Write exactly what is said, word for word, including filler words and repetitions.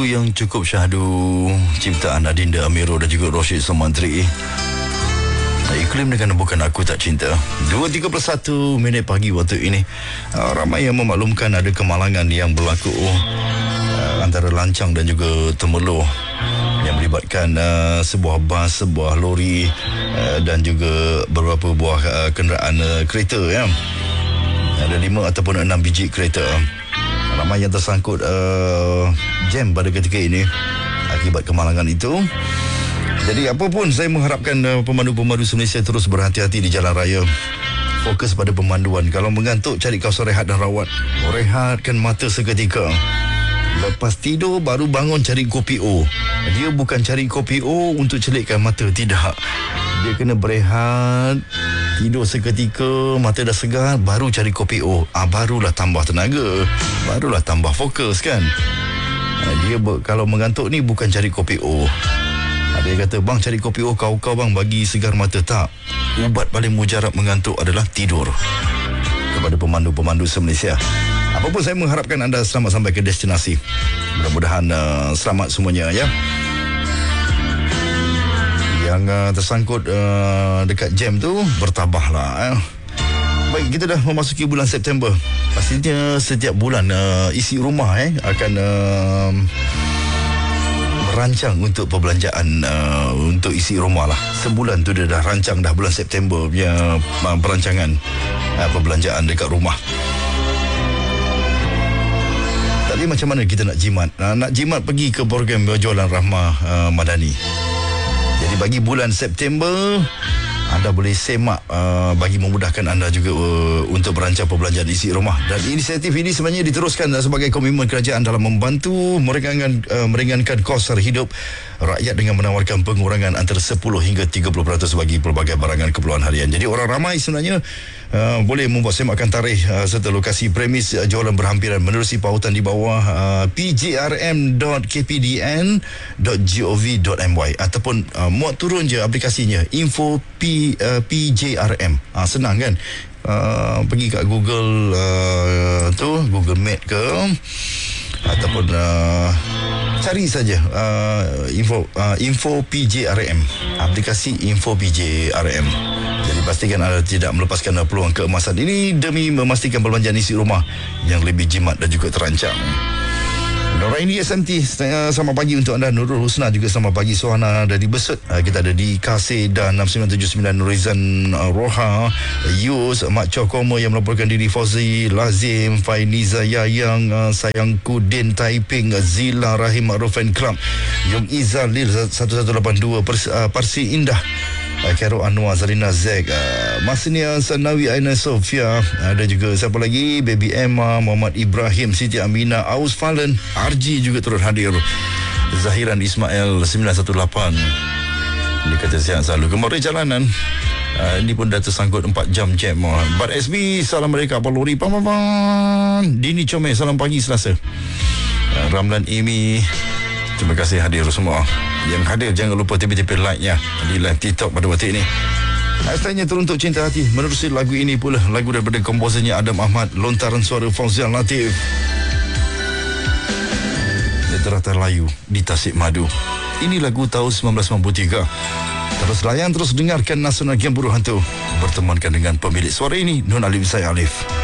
Lagu yang cukup syahdu, ciptaan Adinda Amiro dan juga Rosyid Somantri. Iklim dengan bukan aku tak cinta. Dua tiga puluh satu minit pagi waktu ini. uh, Ramai yang memaklumkan ada kemalangan yang berlaku uh, antara lancang dan juga temerloh, yang melibatkan uh, sebuah bas, sebuah lori uh, dan juga beberapa buah uh, kenderaan uh, kereta, ya. Ada lima ataupun enam biji kereta. Ramai yang tersangkut uh, jam pada ketika ini akibat kemalangan itu. Jadi apa pun, saya mengharapkan uh, pemandu-pemandu Malaysia terus berhati-hati di jalan raya. Fokus pada pemanduan. Kalau mengantuk, cari kawasan rehat dan rawat. Rehatkan mata seketika. Lepas tidur, baru bangun cari kopi O. Dia bukan cari kopi O untuk celikkan mata, tidak. Dia kena berehat, tidur seketika, mata dah segar, baru cari kopi O. Ah, barulah tambah tenaga, barulah tambah fokus, kan. Ah, dia ber, kalau mengantuk ni bukan cari kopi O. Ada yang kata, bang cari kopi O kau-kau bang bagi segar mata. Tak. Ubat paling mujarab mengantuk adalah tidur. Kepada pemandu-pemandu se-Malaysia, apapun, saya mengharapkan anda selamat sampai ke destinasi. Mudah-mudahan uh, selamat semuanya, ya. Yang uh, tersangkut uh, dekat jam tu, bertabahlah, ya. Baik, kita dah memasuki bulan September. Pastinya setiap bulan uh, isi rumah eh akan uh, rancang untuk perbelanjaan uh, untuk isi rumah lah. Sebulan tu dia dah rancang dah bulan September punya uh, perancangan uh, perbelanjaan dekat rumah. Tapi macam mana kita nak jimat? Uh, nak jimat pergi ke program jualan Rahmah uh, Madani. Jadi bagi bulan September, anda boleh semak uh, bagi memudahkan anda juga uh, untuk merancang perbelanjaan isi rumah. Dan inisiatif ini sebenarnya diteruskan uh, sebagai komitmen kerajaan dalam membantu meringankan, uh, meringankan kos sara hidup rakyat dengan menawarkan pengurangan antara sepuluh hingga tiga puluh peratus bagi pelbagai barangan keperluan harian. Jadi orang ramai sebenarnya uh, boleh membuat semakan tarikh uh, serta lokasi premis uh, jualan berhampiran menerusi pautan di bawah uh, p j r m dot k p d n dot gov dot m y ataupun uh, muat turun je aplikasinya info p Uh, P J R M. Ah, senang kan? Uh, pergi kat Google uh, tu, Google Map ke, ataupun uh, cari saja uh, info uh, info P J R M, aplikasi info P J R M. Jadi pastikan anda tidak melepaskan peluang keemasan ini demi memastikan perbelanjaan isi rumah yang lebih jimat dan juga terancang. Noraini S M T, selamat pagi untuk anda. Nurul Husna juga selamat pagi. Sohana dari Besut, kita ada di Kasih dan enam sembilan tujuh sembilan. Nurizan Roha, Yus, Mak Cokomo yang melaporkan diri, Fauzi Lazim, Fainiza Yayang, Sayangku Din Taiping, Zila Rahim Ma'ruf Fan Club, Yung Izalil satu satu lapan dua, Parsi Indah, Khairul Anwar, Zarina Zek, uh, Masnia Sanawi, Aina Sofia. Ada juga siapa lagi, Baby Emma, Muhammad Ibrahim, Siti Amina, Aus Falen, R G juga turut hadir. Zahiran Ismail sembilan satu lapan, dia kata sihat selalu. Kemarin jalanan uh, ini pun dah tersangkut empat jam jam. Bar S B, salam mereka Abang Lori, pam pam pam. Dini Comel, salam pagi Selasa. uh, Ramlan Amy, terima kasih hadir semua. Yang hadir jangan lupa tiba-tiba like-nya di live TikTok pada waktu ini. Hashtagnya Teruntuk Cinta Hati. Menerusi lagu ini pula, lagu daripada komposernya Adam Ahmad, lontaran suara Fauzian Latif. Literata Layu di Tasik Madu. Ini lagu tahun sembilan belas sembilan puluh tiga. Terus layan, terus dengarkan Nasional Game Buruh Hantu. Bertemankan dengan pemilik suara ini, Nun Alim Saya Alif.